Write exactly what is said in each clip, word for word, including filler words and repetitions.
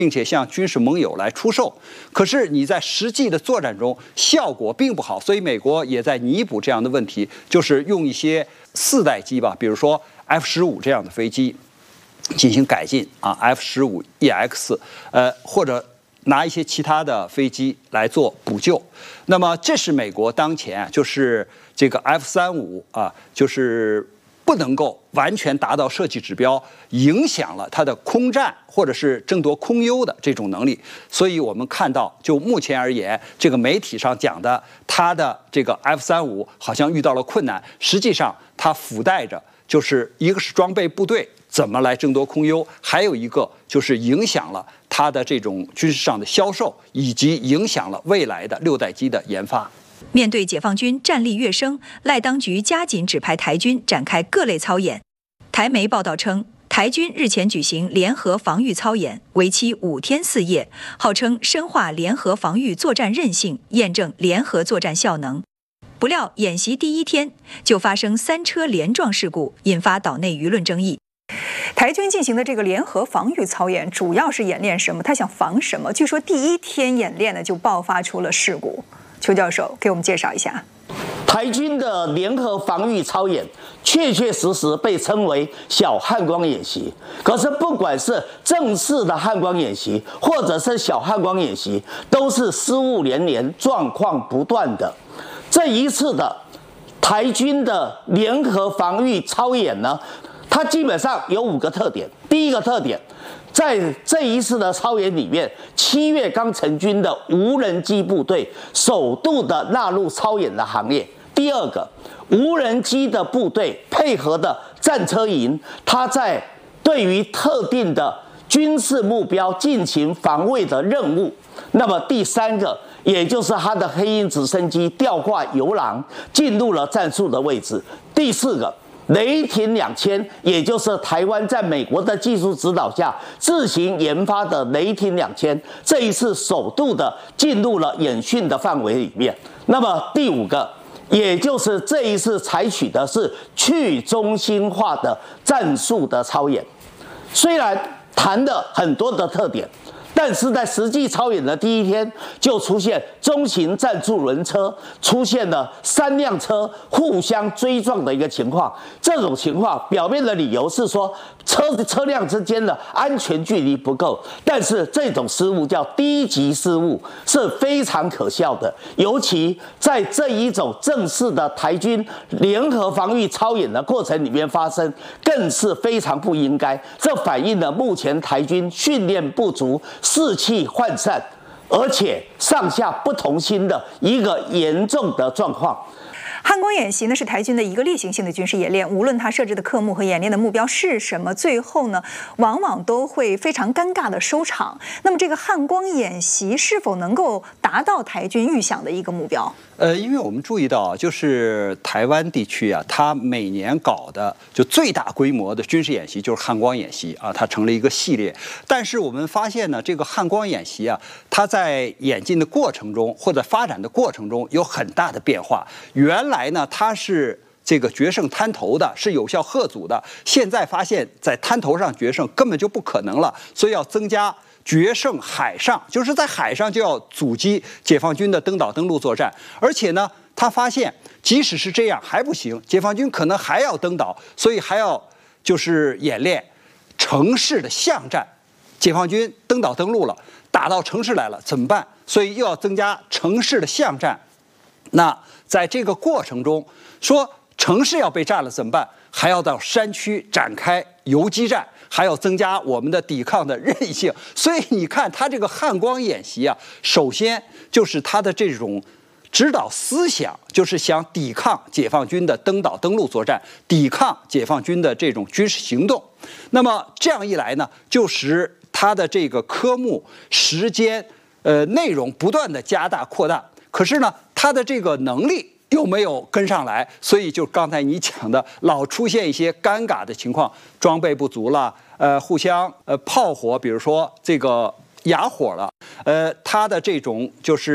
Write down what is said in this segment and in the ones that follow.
并且向军事盟友来出售，可是你在实际的作战中效果并不好，所以美国也在弥补这样的问题，就是用一些四代机吧，比如说 F 十五这样的飞机进行改进啊 ，F 十五 E X， 呃，或者拿一些其他的飞机来做补救。那么这是美国当前就是这个 F 三十五啊，就是不能够完全达到设计指标，影响了它的空战或者是争夺空优的这种能力。所以我们看到，就目前而言，这个媒体上讲的它的这个 F 三十五好像遇到了困难，实际上它附带着就是一个是装备部队怎么来争夺空优，还有一个就是影响了它的这种军事上的销售，以及影响了未来的六代机的研发。 面对解放军战力跃升，赖当局加紧指派台军展开各类操演。台媒报道称，台军日前举行联合防御操演，为期五天四夜，号称深化联合防御作战韧性，验证联合作战效能。不料演习第一天就发生三车连撞事故，引发岛内舆论争议。 台军进行的这个联合防御操演主要是演练什么？他想防什么？据说第一天演练呢就爆发出了事故。邱教授给我们介绍一下。 台军的联合防御操演确确实实被称为小汉光演习，可是不管是正式的汉光演习或者是小汉光演习，都是失误连连，状况不断的。这一次的台军的联合防御操演呢，它基本上有五个特点。第一个特点，在这一次的操演里面，七月刚成军的无人机部队首度的纳入操演的行列。第二个，无人机的部队配合的战车营，它在对于特定的军事目标进行防卫的任务。那么第三个，也就是它的黑鹰直升机吊挂游廊进入了战术的位置。第四个，雷霆两千，也就是台湾在美国的技术指导下自行研发的雷霆两千，这一次首度的进入了演训的范围里面。那么第五个，也就是这一次采取的是去中心化的战术的操演。虽然谈了很多的特点，但是在实际操演的第一天，就出现中型战助轮车出现了三辆车互相追撞的一个情况。这种情况表面的理由是说车车辆之间的安全距离不够，但是这种失误叫低级失误，是非常可笑的。尤其在这一种正式的台军联合防御操演的过程里面发生，更是非常不应该。这反映了目前台军训练不足、士气涣散，而且上下不同心的一个严重的状况。 汉光演习呢是台军的一个例行性的军事演练，无论它设置的科目和演练的目标是什么，最后呢往往都会非常尴尬的收场。那么这个汉光演习是否能够达到台军预想的一个目标？ 呃，因为我们注意到，就是台湾地区啊，它每年搞的就最大规模的军事演习就是汉光演习啊，它成了一个系列。但是我们发现呢，这个汉光演习啊，它在演进的过程中或者发展的过程中有很大的变化。原来呢，它是这个决胜滩头的，是有效吓阻的。现在发现，在滩头上决胜根本就不可能了，所以要增加决胜海上，就是在海上就要阻击解放军的登岛登陆作战。而且呢，他发现即使是这样还不行，解放军可能还要登岛，所以还要就是演练城市的巷战。解放军登岛登陆了，打到城市来了怎么办？所以又要增加城市的巷战。那在这个过程中，说城市要被占了怎么办？还要到山区展开游击战，还要增加我们的抵抗的韧性。所以你看，他这个汉光演习啊，首先就是他的这种指导思想，就是想抵抗解放军的登岛登陆作战，抵抗解放军的这种军事行动。那么这样一来呢，就使他的这个科目、时间、呃内容不断的加大扩大。可是呢，他的这个能力又没有跟上来，所以就刚才你讲的，老出现一些尴尬的情况，装备不足了，呃，互相呃炮火，比如说这个哑火了，呃，他的这种就是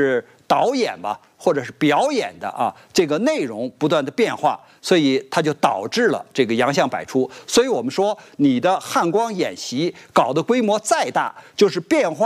导演吧，或者是表演的啊，这个内容不断的变化，所以它就导致了这个洋相百出。所以我们说，你的汉光演习搞的规模再大，就是变化。